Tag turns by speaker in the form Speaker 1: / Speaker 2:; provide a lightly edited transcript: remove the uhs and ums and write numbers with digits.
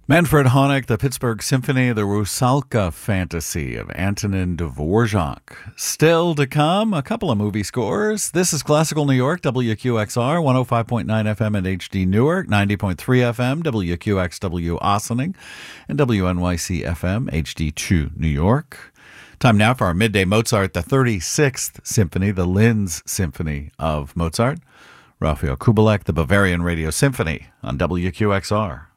Speaker 1: Manfred Honeck, the Pittsburgh Symphony, the Rusalka Fantasy of Antonin Dvorak. Still to come, a couple of movie scores. This is Classical New York, WQXR, 105.9 FM at HD Newark, 90.3 FM, WQXW Ossining, and WNYC FM, HD2 New York. Time now for our Midday Mozart, the 36th Symphony, the Linz Symphony of Mozart. Rafael Kubelik, the Bavarian Radio Symphony on WQXR.